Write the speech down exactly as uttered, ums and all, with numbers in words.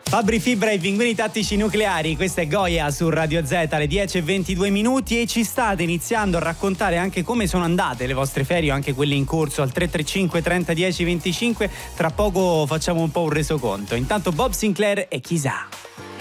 Fabri Fibra e i pinguini tattici nucleari, questa è Goya su Radio Z alle dieci e ventidue minuti e ci state iniziando a raccontare anche come sono andate le vostre ferie, anche quelle in corso al tre tre cinque trenta dieci venticinque. Tra poco facciamo un po' un resoconto. Intanto Bob Sinclair e Chissà.